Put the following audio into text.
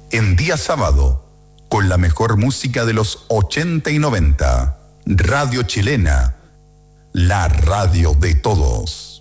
en día sábado, con la mejor música de los 80 y 90. Radio Chilena, la radio de todos.